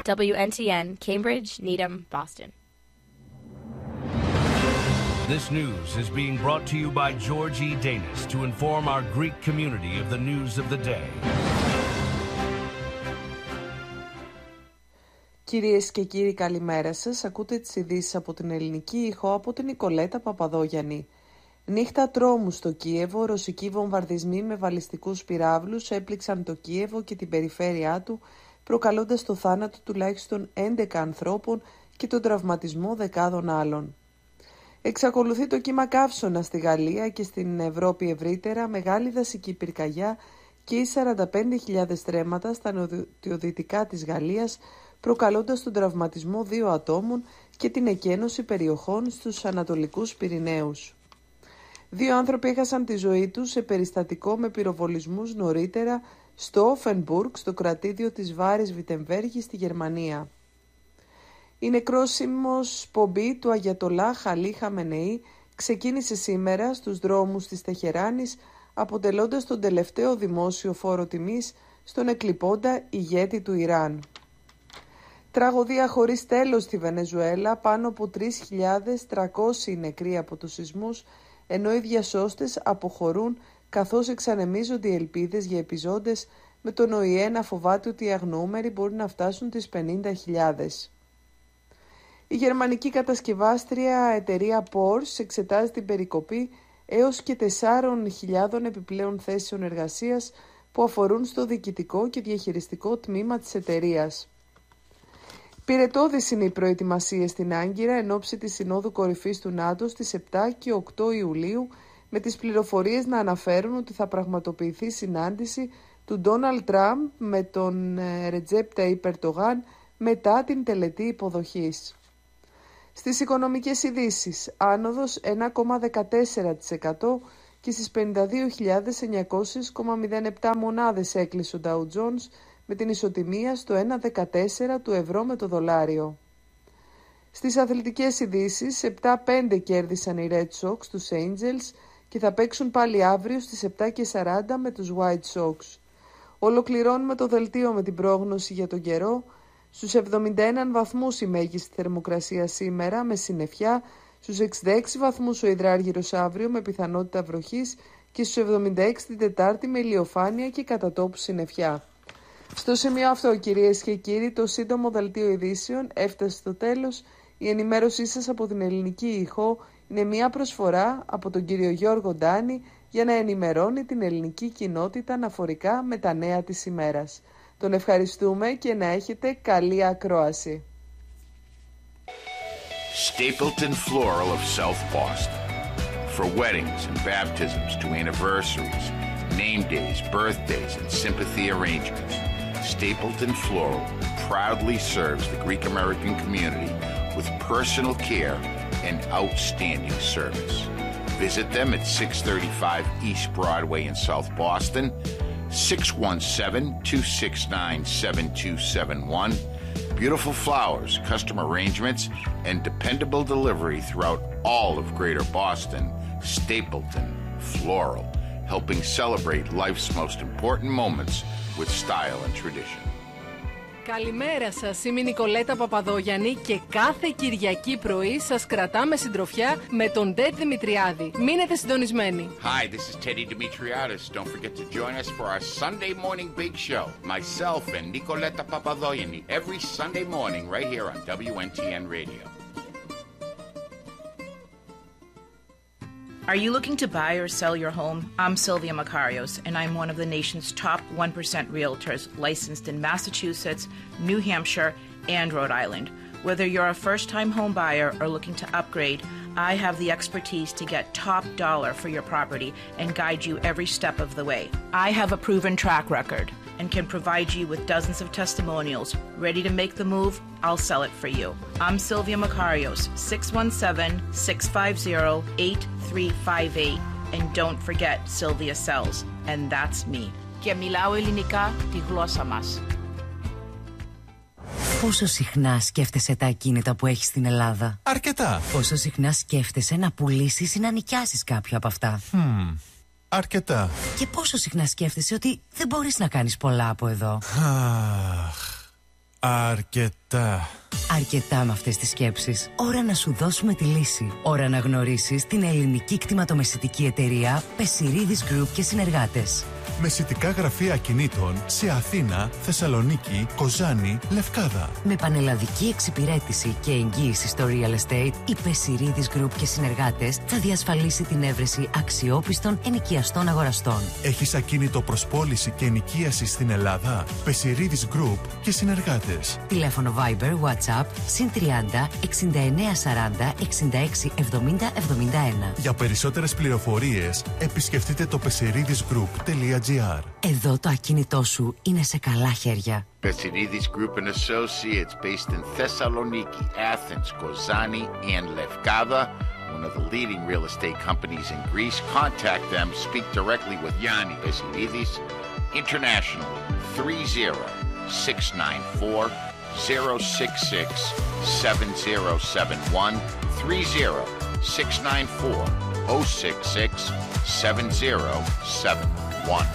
WNTN, Cambridge, Needham, Boston. This news is being brought to you by George E. Danis to inform our Greek community of the news of the day. Κυρίες και κύριοι, καλημέρα σας. Ακούτε τις ειδήσεις από την Ελληνική Ήχο από την Νικολέτα Παπαδόγιαννη. Νύχτα τρόμου στο Κίεβο, ρωσικοί βομβαρδισμοί με βαλιστικούς πυράβλους έπληξαν το Κίεβο και την περιφέρειά του, προκαλώντας το θάνατο τουλάχιστον 11 ανθρώπων και τον τραυματισμό δεκάδων άλλων. Εξακολουθεί το κύμα καύσωνα στη Γαλλία και στην Ευρώπη ευρύτερα, μεγάλη δασική πυρκαγιά και οι 45.000 στρέμματα στα νοτιοδυτικά της Γαλλίας, προκαλώντας τον τραυματισμό 2 ατόμων και την εκένωση περιοχών στους Ανατολικούς Πυρηναίους. 2 άνθρωποι έχασαν τη ζωή τους σε περιστατικό με πυροβολισμούς νωρίτερα στο Offenburg, στο κρατήδιο της Βάρης Βιτεμβέργης στη Γερμανία. Η νεκρόσιμος πομπή του Αγιατολάχ Αλή Χαμενεή ξεκίνησε σήμερα στους δρόμους της Τεχεράνης, αποτελώντας τον τελευταίο δημόσιο φόρο τιμής στον εκλειπώντα ηγέτη του Ιράν. Τραγωδία χωρίς τέλος στη Βενεζουέλα, πάνω από 3.300 νεκροί από τους σεισμούς, ενώ οι διασώστες αποχωρούν καθώς εξανεμίζονται οι ελπίδες για επιζώντες, με τον ΟΗΕ να φοβάται ότι οι αγνοούμεροι μπορεί να φτάσουν τις 50.000. Η γερμανική κατασκευάστρια εταιρεία Porsche εξετάζει την περικοπή έως και 4.000 επιπλέον θέσεων εργασίας που αφορούν στο διοικητικό και διαχειριστικό τμήμα της εταιρείας. Πυρετώδεις είναι οι προετοιμασίες στην Άγκυρα εν ώψη της Συνόδου Κορυφής του ΝΑΤΟ στις 7 και 8 Ιουλίου, με τις πληροφορίες να αναφέρουν ότι θα πραγματοποιηθεί συνάντηση του Ντόναλντ Τραμπ με τον Ρετζέπ Ταΐπ Ερντογάν μετά την τελετή υποδοχής. Στις οικονομικές ειδήσεις, άνοδος 1,14% και στις 52.900,07 μονάδες έκλεισε ο Dow Jones, με την ισοτιμία στο 1,14 του ευρώ με το δολάριο. Στις αθλητικές ειδήσεις, 7-5 κέρδισαν οι Red Sox τους Angels και θα παίξουν πάλι αύριο στις 7:40 με τους White Sox. Ολοκληρώνουμε το δελτίο με την πρόγνωση για τον καιρό. Στους 71 βαθμούς η μέγιστη θερμοκρασία σήμερα με συννεφιά, στους 66 βαθμούς ο υδράργυρος αύριο με πιθανότητα βροχής και στους 76 την Τετάρτη με ηλιοφάνεια και κατά τόπου συννεφιά. Στο σημείο αυτό, κυρίες και κύριοι, το σύντομο δελτίο ειδήσεων έφτασε στο τέλος. Η ενημέρωσή σας από την Ελληνική Ήχο είναι μια προσφορά από τον κύριο Γιώργο Ντάνη για να ενημερώνει την ελληνική κοινότητα αναφορικά με τα νέα της ημέρας. Τον ευχαριστούμε και να έχετε καλή ακρόαση. Stapleton Floral of South Boston. For weddings and baptisms to anniversaries, name days, birthdays, and sympathy arrangements, Stapleton Floral proudly serves the Greek American community with personal care and outstanding service. Visit them at 635 East Broadway in South Boston, 617-269-7271. Beautiful flowers, custom arrangements, and dependable delivery throughout all of Greater Boston. Stapleton Floral, helping celebrate life's most important moments with style and tradition. Καλημέρα σας, είμαι η Νικολέτα Παπαδόγιαννη και κάθε Κυριακή πρωί σας κρατάμε συντροφιά με τον Ted Δημητριάδη. Μείνετε συντονισμένοι. Hi, this is Teddy Dimitriadis. Don't forget to join us for our Sunday morning big show. Myself and Nicoletta Papadogianni every Sunday morning right here on WNTN Radio. Are you looking to buy or sell your home? I'm Sylvia Makarios, and I'm one of the nation's top 1% realtors licensed in Massachusetts, New Hampshire, and Rhode Island. Whether you're a first-time home buyer or looking to upgrade, I have the expertise to get top dollar for your property and guide you every step of the way. I have a proven track record and can provide you with dozens of testimonials. Ready to make the move? I'll sell it for you. I'm Sylvia Makarios, 617-650-8358. And don't forget, Sylvia sells. And that's me. Και μιλάω ελληνικά, τη γλώσσα μας. Πόσο συχνά σκέφτεσαι τα ακίνητα που έχεις στην Ελλάδα? Αρκετά. Πόσο συχνά σκέφτεσαι να πουλήσεις ή να νοικιάσεις κάποιο από αυτά? Αρκετά. Και πόσο συχνά σκέφτεσαι ότι δεν μπορείς να κάνεις πολλά από εδώ? Αρκετά. Αρκετά με αυτές τις σκέψεις. Ώρα να σου δώσουμε τη λύση. Ώρα να γνωρίσεις την ελληνική κτηματομεσητική εταιρεία Πεσιρίδης Group και συνεργάτες. Μεσητικά γραφεία ακινήτων σε Αθήνα, Θεσσαλονίκη, Κοζάνη, Λευκάδα. Με πανελλαδική εξυπηρέτηση και εγγύηση στο real estate, η Πεσιρίδης Group και συνεργάτες θα διασφαλίσει την έβρεση αξιόπιστων ενοικιαστών αγοραστών. Έχεις ακίνητο προς πώληση και ενοικίαση στην Ελλάδα? Πεσιρίδης Group και συνεργάτες. Τηλέφωνο Viber, WhatsApp, συν 30 69 40 66 70 71. Για περισσότερες πληροφορίες, επισκεφτείτε το pesiridisgroup.gr. Εδώ το ακίνητό σου είναι σε καλά χέρια. Pesiridis Group and Associates, based in Thessaloniki, Athens, Kozani, and Lefkada, one of the leading real estate companies in Greece. Contact them. Speak directly with Yanni Pesiridis. International 30-694-066-7071, 30-694-066-7071.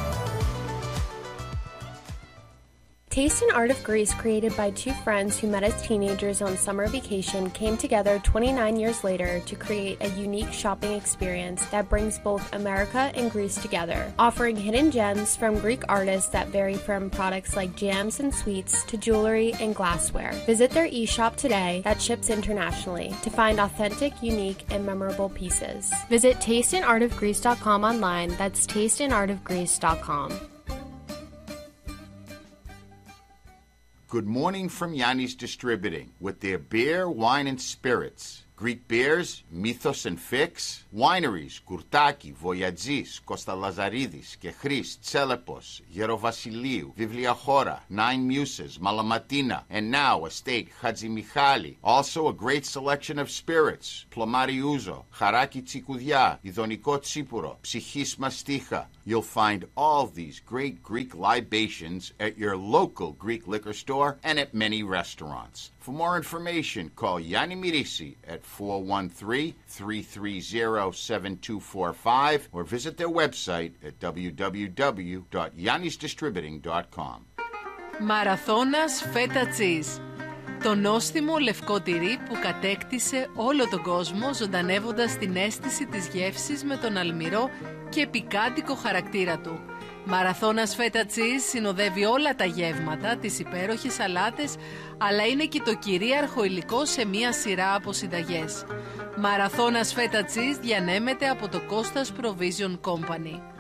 Taste and Art of Greece, created by two friends who met as teenagers on summer vacation, came together 29 years later to create a unique shopping experience that brings both America and Greece together, offering hidden gems from Greek artists that vary from products like jams and sweets to jewelry and glassware. Visit their e-shop today that ships internationally to find authentic, unique, and memorable pieces. Visit tasteandartofgreece.com online. That's tasteandartofgreece.com. Good morning from Yanni's Distributing with their beer, wine, and spirits. Greek beers, Mythos and Fix, wineries, Kurtaki, Voyagis, Kostalazaridis, Kechris, Tselepos, Gerovasiliou, Vivliachora, Nine Muses, Malamatina, and now Estate Hadzi Michali. Also a great selection of spirits, Plomari Ouzo, Haraki Tsikoudia, Idoniko Tsipuro, Psychis Masticha. You'll find all these great Greek libations at your local Greek liquor store and at many restaurants. For more information, call Yanni Mirisi at 413-330-7245 or visit their website at www.yannisdistributing.com. Μαραθώνας φέτα τσίζ. Το νόστιμο λευκό τυρί που κατέκτησε όλο τον κόσμο, ζωντανεύοντας την αίσθηση της γεύσης με τον αλμυρό και πικάντικο χαρακτήρα του. Μαραθώνας φέτα τσίζ συνοδεύει όλα τα γεύματα, τις υπέροχες σαλάτες, αλλά είναι και το κυρίαρχο υλικό σε μία σειρά από συνταγές. Μαραθώνας φέτα τσίζ διανέμεται από το Costas Provision Company.